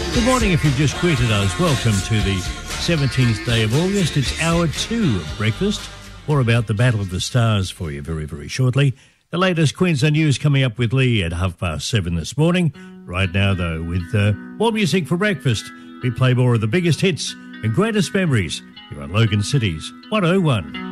Good morning if you've just greeted us. Welcome to the 17th day of August. It's hour 2 of breakfast. More about the Battle of the Stars for you very, very shortly. The latest Queensland news coming up with Lee at 7:30 this morning. Right now, though, with more music for breakfast, we play more of the biggest hits and greatest memories here on Logan City's 101.